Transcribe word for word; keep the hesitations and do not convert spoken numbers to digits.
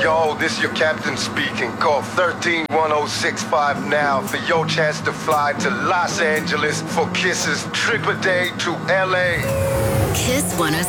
Yo, this your captain speaking. Call thirteen one oh six five now for your chance to fly to Los Angeles for Kiss's trip a day to L A. Kiss one oh